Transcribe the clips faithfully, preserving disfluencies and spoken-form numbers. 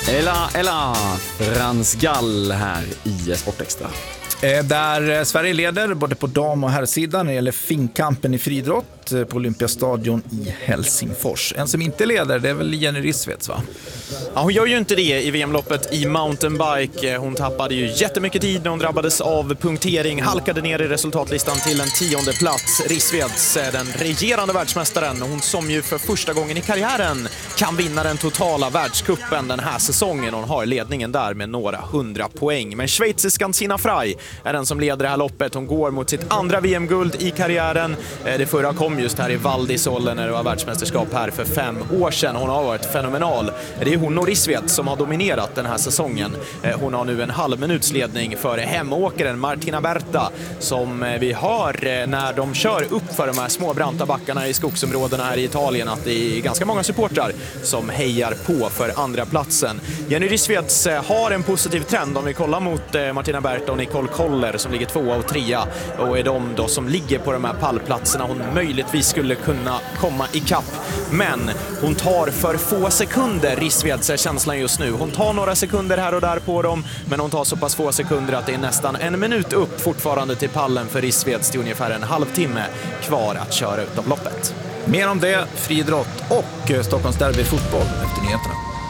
Ella, Ella, Frans Gall här i Sportextra. Där Sverige leder både på dam- och herrsidan när det gäller finkampen i friidrott på Olympiastadion i Helsingfors. En som inte leder, det är väl Jenny Rissveds, va? Ja, hon gör ju inte det i V M-loppet i mountainbike. Hon tappade ju jättemycket tid när hon drabbades av punktering, halkade ner i resultatlistan till en tionde plats. Rissveds, den regerande världsmästaren, hon som ju för första gången i karriären kan vinna den totala världscupen den här säsongen. Hon har ledningen där med några hundra poäng. Men schweiziskan Sina Frey är den som leder det här loppet. Hon går mot sitt andra V M-guld i karriären. Det förra kom just här i Val d'Isole när det var världsmästerskap här för fem år sedan. Hon har varit fenomenal. Det är hon och Rissveds som har dominerat den här säsongen. Hon har nu en halv minuts ledning för hemåkaren Martina Berta som vi hör när de kör upp för de här små branta backarna i skogsområdena här i Italien att det är ganska många supportrar som hejar på för andra platsen. Jenny Rissveds har en positiv trend om vi kollar mot Martina Berta och Nicole Koller som ligger tvåa och trea och är de då som ligger på de här pallplatserna hon möjligtvis skulle kunna komma i kapp. Men hon tar för få sekunder, Rissveds är känslan just nu. Hon tar några sekunder här och där på dem, men hon tar så pass få sekunder att det är nästan en minut upp fortfarande till pallen för Rissveds till ungefär en halvtimme kvar att köra ut av loppet. Mer om det, friidrott och Stockholms derby fotboll efter nyheterna.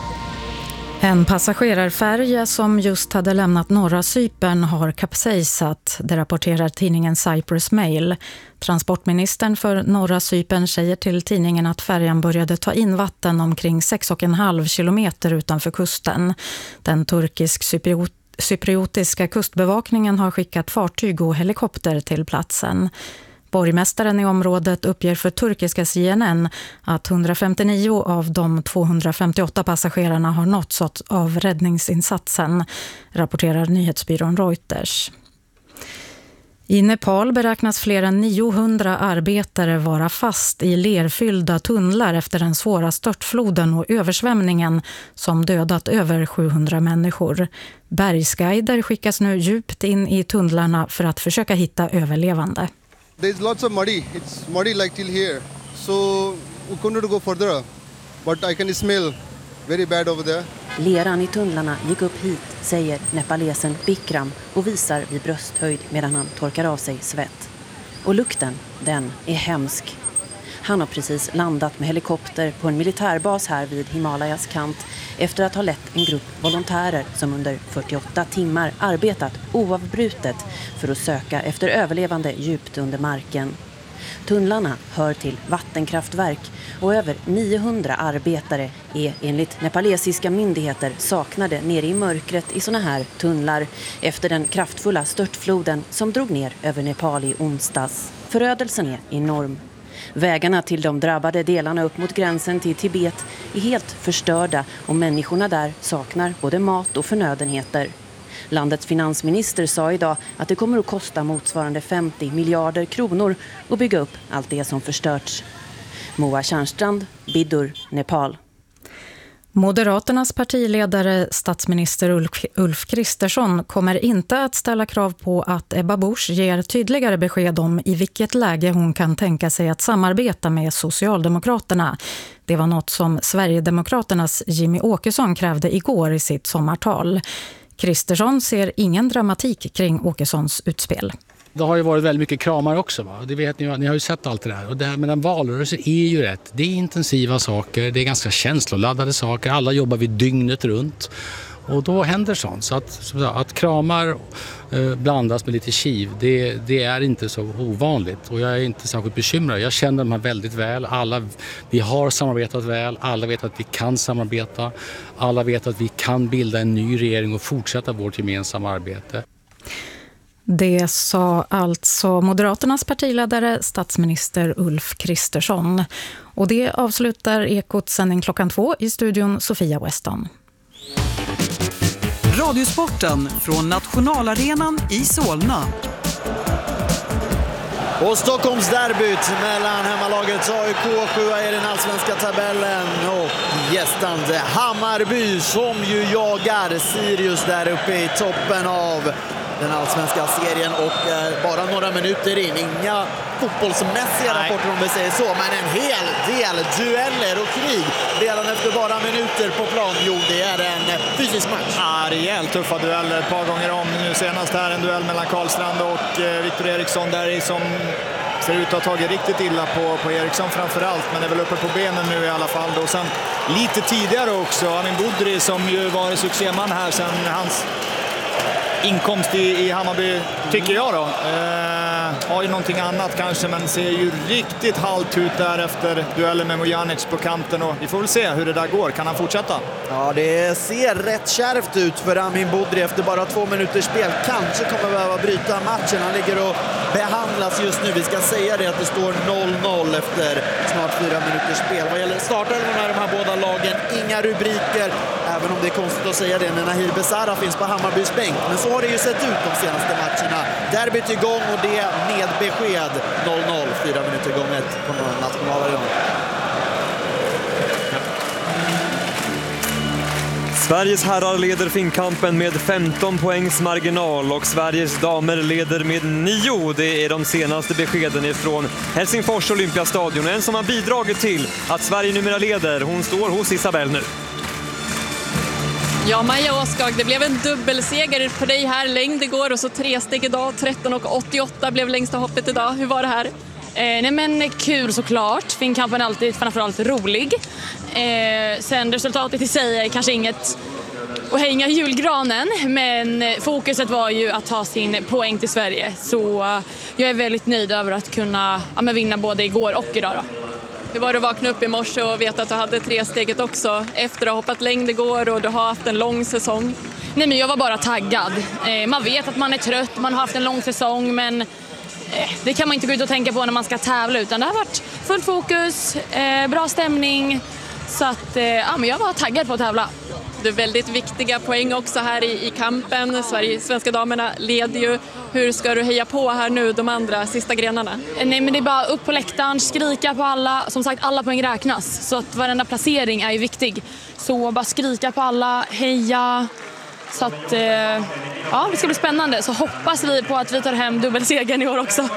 En passagerarfärja som just hade lämnat norra Cypern har kapsejsat, det rapporterar tidningen Cyprus Mail. Transportministern för norra Cypern säger till tidningen att färjan började ta in vatten omkring sex och en halv kilometer utanför kusten. Den turkisk-cypriot cypriotiska kustbevakningen har skickat fartyg och helikopter till platsen. Borgmästaren i området uppger för turkiska C N N att hundrafemtionio av de tvåhundrafemtioåtta passagerarna har nåtts av räddningsinsatsen, rapporterar nyhetsbyrån Reuters. I Nepal beräknas fler än niohundra arbetare vara fast i lerfyllda tunnlar efter den svåra störtfloden och översvämningen som dödat över sjuhundra människor. Bergsguider skickas nu djupt in i tunnlarna för att försöka hitta överlevande. There's lots of muddy. It's muddy like till here. So we couldn't go further. But I can smell very bad over there. Leran i tunnlarna gick upp hit, säger nepalesen Bikram och visar vid brösthöjd medan han torkar av sig svett. Och lukten, den är hemsk. Han har precis landat med helikopter på en militärbas här vid Himalayas kant efter att ha lett en grupp volontärer som under fyrtioåtta timmar arbetat oavbrutet för att söka efter överlevande djupt under marken. Tunnlarna hör till vattenkraftverk och över niohundra arbetare är enligt nepalesiska myndigheter saknade nere i mörkret i såna här tunnlar efter den kraftfulla störtfloden som drog ner över Nepal i onsdags. Förödelsen är enorm. Vägarna till de drabbade delarna upp mot gränsen till Tibet är helt förstörda och människorna där saknar både mat och förnödenheter. Landets finansminister sa idag att det kommer att kosta motsvarande femtio miljarder kronor att bygga upp allt det som förstörts. Moa Tjärnstrand, Bidur, Nepal. Moderaternas partiledare statsminister Ulf, Ulf Kristersson kommer inte att ställa krav på att Ebba Busch ger tydligare besked om i vilket läge hon kan tänka sig att samarbeta med Socialdemokraterna. Det var något som Sverigedemokraternas Jimmy Åkesson krävde igår i sitt sommartal. Kristersson ser ingen dramatik kring Åkessons utspel. Det har ju varit väldigt mycket kramar också, va? Det vet ni, ni har ju sett allt det där. Och det här med en valrörelse är ju rätt. Det är intensiva saker, det är ganska känsloladdade saker. Alla jobbar vid dygnet runt. Och då händer sånt. Så att, så att kramar eh, blandas med lite kiv, det, det är inte så ovanligt. Och jag är inte särskilt bekymrad. Jag känner dem här väldigt väl. Alla, vi har samarbetat väl. Alla vet att vi kan samarbeta. Alla vet att vi kan bilda en ny regering och fortsätta vårt gemensamma arbete. Det sa alltså Moderaternas partiledare, statsminister Ulf Kristersson. Och det avslutar Ekots sändning klockan två i studion Sofia Weston. Radiosporten från Nationalarenan i Solna. Och Stockholms derbyt mellan hemmalagets A I K sjua i den allsvenska tabellen och gästande Hammarby som ju jagar Sirius där uppe i toppen av den allsvenska serien och eh, bara några minuter in. Inga fotbollsmässiga Nej. rapporter om vi säger så, men en hel del dueller och krig redan efter bara minuter på plan. Jo, det är en fysisk match. Ja, rejält tuffa dueller ett par gånger om. Nu senast här en duell mellan Karlstrand och eh, Viktor Eriksson där som ser ut att ha tagit riktigt illa på, på Eriksson framförallt, men är väl uppe på benen nu i alla fall. Och sen lite tidigare också, Amin Budri som ju var succéman här sen hans inkomst i, i Hammarby, tycker jag då. Eh, har ju någonting annat kanske, men ser ju riktigt halt ut där efter duellen med Mojanic på kanten. Och vi får väl se hur det där går. Kan han fortsätta? Ja, det ser rätt kärvt ut för Amin Budri efter bara två minuters spel. Kanske kommer behöva bryta matchen. Han ligger och behandlas just nu. Vi ska säga det att det står noll noll efter snart fyra minuters spel. Vad gäller startelvorna är de här båda lagen inga rubriker, även om det är konstigt att säga det när Nahir Besara finns på Hammarbys bänk. Men så har det ju sett ut de senaste matcherna. Derbyt igång och det med besked noll noll, fyra minuter gånget på nationalarenan. Sveriges herrar leder Finnkampen med femton poängs marginal och Sveriges damer leder med nio. Det är de senaste beskeden ifrån Helsingfors Olympiastadion. En som har bidragit till att Sverige numera leder. Hon står hos Isabelle nu. Ja, Maja Åskag, det blev en dubbelseger för dig här. Längd igår och så tre steg idag. tretton och åttioåtta blev längsta hoppet idag. Hur var det här? Eh, nej men kul såklart. Finnkampen är alltid framförallt rolig. Eh, sen resultatet i sig är kanske inget att hänga i julgranen, men fokuset var ju att ta sin poäng till Sverige. Så uh, jag är väldigt nöjd över att kunna ja, men vinna både igår och idag då. Hur var det att vakna upp i morse och veta att du hade tre steget också efter att ha hoppat längd igår och du har haft en lång säsong? Nej men jag var bara taggad. Eh, man vet att man är trött, man har haft en lång säsong, men eh, det kan man inte gå ut och tänka på när man ska tävla, utan det har varit fullt fokus, eh, bra stämning. Så att, eh, ja, men jag var taggad på att tävla. Det är väldigt viktiga poäng också här i, i kampen. Sverige, svenska damerna leder ju. Hur ska du heja på här nu de andra sista grenarna? Nej men det är bara upp på läktaren, skrika på alla. Som sagt, alla poäng räknas. Så att varenda placering är ju viktig. Så bara skrika på alla, heja. Så att, eh, ja, det ska bli spännande. Så hoppas vi på att vi tar hem dubbelsegern i år också.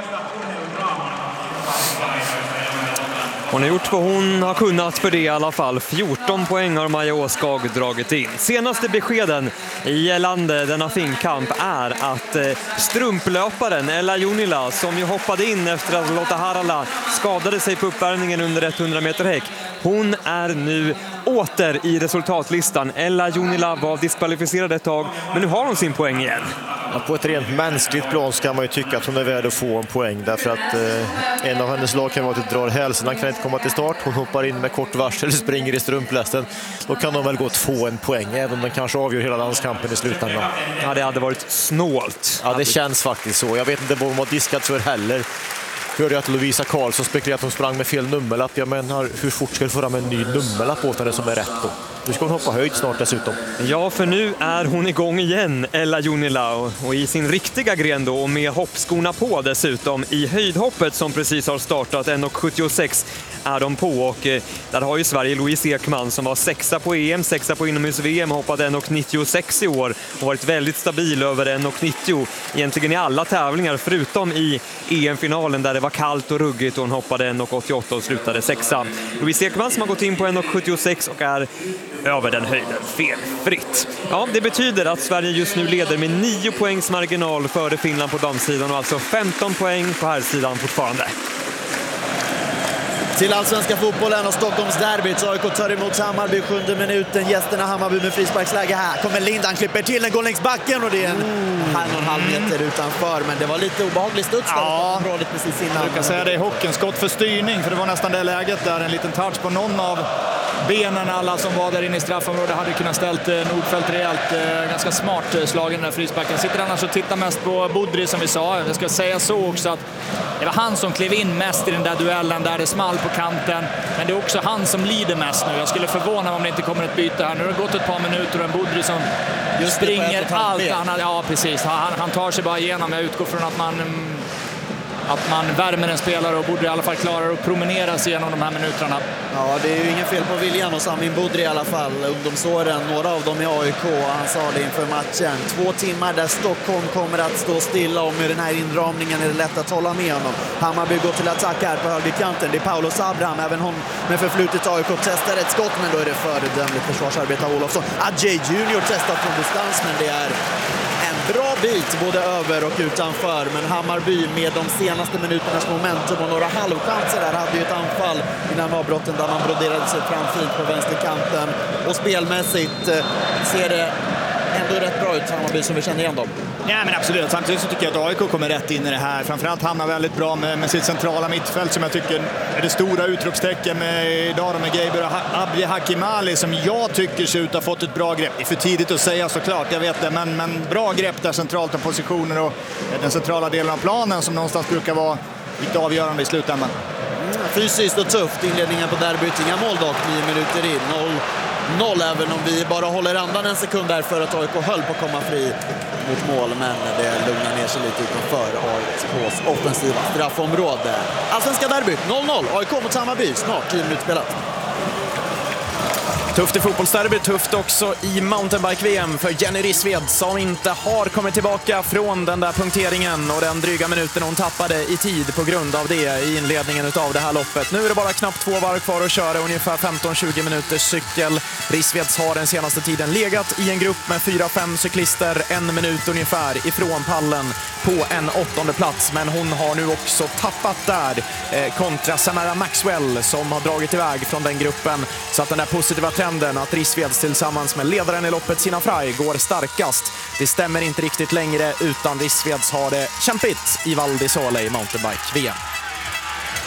Hon har gjort vad hon har kunnat för det i alla fall. fjorton poäng har Maja Åskag dragit in. Senaste beskeden i gällande denna Finnkamp är att strumplöparen Ella Junila, som ju hoppade in efter att Lotta Harala skadade sig på uppvärmningen under hundra meter häck, hon är nu åter i resultatlistan. Ella Junila var diskvalificerad ett tag, men nu har hon sin poäng igen. Ja, på ett rent mänskligt plan ska man ju tycka att hon är värd att få en poäng, därför att eh, en av hennes lag kan vara att drar hälsen, han kan inte komma till start, hon hoppar in med kort varsel, springer i strumplästen, då kan de väl gå att få en poäng, även om den kanske avgör hela landskampen i slutändan. Ja, det hade varit snålt. Ja, det känns faktiskt så. Jag vet inte vad hon har diskat för heller. Hörde jag att Lovisa Karlsson spekulerade att hon sprang med fel nummerlapp. Jag menar, hur fort ska du få fram en ny nummerlapp åt det som är rätt då? Nu ska hon hoppa höjd snart dessutom. Ja, för nu är hon igång igen, Ella Junila, och, och i sin riktiga gren då, och med hoppskorna på dessutom i höjdhoppet som precis har startat. en sjuttiosex är de på, och eh, där har ju Sverige Louise Ekman som var sexa på E M, sexa på inomhus-V M, hoppade en nittiosex i år och varit väldigt stabil över en nittio egentligen i alla tävlingar förutom i E M-finalen där det var kallt och ruggigt och hon hoppade en åttioåtta och slutade sexa. Louise Ekman som har gått in på en sjuttiosex och är över den höjden felfritt. Ja, det betyder att Sverige just nu leder med nio poängs marginal före Finland på damsidan och alltså femton poäng på herrsidan fortfarande. Till allsvenska fotbollen och Stockholms derbyt. A I K tar emot Hammarby, sjunde minuten. Gästerna Hammarby med frisparksläge här. Kommer Lindan, klipper till, den går längs backen och det är en mm. halv och en halv meter utanför. Men det var lite obehaglig studs ja. där precis innan. Jag brukar säga det i hockeyn, skott för styrning, för det var nästan det läget där. En liten touch på någon av benen, alla som var där inne i straffområdet hade kunnat ställt Nordfeldt rejält. Ganska smart slag i den där frisparken. Sitter annars och tittar mest på Budri som vi sa. Jag ska säga så också att det var han som klev in mest i den där duellen där det small på kanten. Men det är också han som lider mest nu. Jag skulle förvåna om det inte kommer ett byte här. Nu har det gått ett par minuter och en Budri som just springer allt. Han, ja, precis. Han, han tar sig bara igenom. Jag utgår från att man att man värmer en spelare och borde i alla fall klara att promenera sig igenom de här minuterna. Ja, det är ju ingen fel på viljan hos Amin Budri i alla fall. Ungdomsåren, några av dem i A I K, han sa det inför matchen. Två timmar där Stockholm kommer att stå stilla, och med den här inramningen är det lätt att hålla med honom. Hammarby går till attack här på högerkanten. Det är Paulus Abraham, även hon med förflutet A I K testar ett skott, men då är det föredömligt försvarsarbete av Olofsson. Adjei Junior testar från distans, men det är en bra bit både över och utanför. Men Hammarby med de senaste minuternas momentum och några halvchanser där hade ju ett anfall innan avbrotten där man broderade sig fram fint på vänsterkanten. Och spelmässigt eh, ser det ändå rätt bra ut, Hammarby, som vi känner igen dem. Ja, men absolut. Samtidigt så tycker jag att A I K kommer rätt in i det här. Framförallt hamnar väldigt bra med, med sitt centrala mittfält, som jag tycker är det stora utropstecken med idag med Geiber och Abdi Hakimali, som jag tycker ser ut att ha fått ett bra grepp. Det är för tidigt att säga såklart, jag vet det, men, men bra grepp där centralt om positioner och den centrala delen av planen som någonstans brukar vara lite avgörande i slutändan. Mm, fysiskt och tufft inledningen på derbyt. Inga mål dock, nio minuter in. Noll. Noll, även om vi bara håller andan en sekund där för att A I K höll på att komma fri mot mål, men det lugnar ner sig lite utanför A I K:s offensiva straffområde. Allsvenska derbyt, noll noll. A I K mot Hammarby, snart tio minuter spelat. Tufft i fotbollsderby, tufft också i mountainbike-V M för Jenny Rissved, som inte har kommit tillbaka från den där punkteringen och den dryga minuten hon tappade i tid på grund av det i inledningen av det här loppet. Nu är det bara knappt två varv kvar att köra, ungefär femton till tjugo minuters cykel. Rissveds har den senaste tiden legat i en grupp med fyra fem cyklister, en minut ungefär ifrån pallen på en åttonde plats, men hon har nu också tappat där eh, kontra Samara Maxwell som har dragit iväg från den gruppen, så att den där positiva trenden att Rissveds tillsammans med ledaren i loppet Sina Frey går starkast, det stämmer inte riktigt längre, utan Rissveds har det kämpigt i Val di Sole i mountainbike-V M.